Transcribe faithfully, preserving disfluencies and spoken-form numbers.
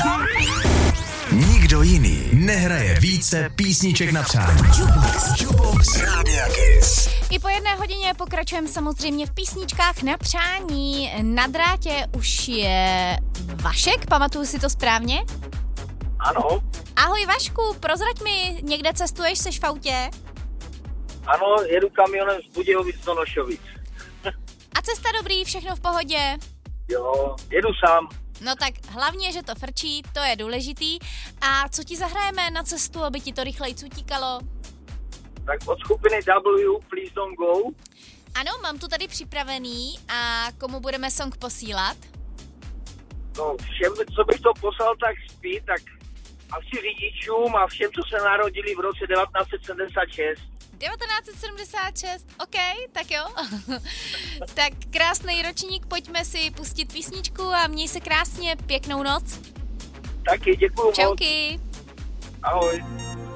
Nikdo jiný nehraje více písniček na přání. Jukebox, Jukebox Rádia Kiss. I po jedné hodině pokračujeme samozřejmě v písničkách na přání. Na drátě už je Vašek, pamatuju si to správně? Ano. Ahoj Vašku, prozrať mi, někde cestuješ, seš v autě? Ano, jedu kamionem z Budějovic do Nošovic. A cesta dobrý, všechno v pohodě? Jo, jedu sám. No tak hlavně, že to frčí, to je důležitý. A co ti zahrajeme na cestu, aby ti to rychleji utíkalo? Tak od skupiny W, Please Don't Go. Ano, mám tu tady připravený. A komu budeme song posílat? No, všem, co bych to poslal, tak spí, tak asi řidičům a všem, co se narodili v roce devatenáct set sedmdesát šest. devatenáct set sedmdesát šest, OK, tak jo. Tak krásný ročník, pojďme si pustit písničku a měj se krásně, pěknou noc. Taky, děkuju moc. Čauky. Ahoj.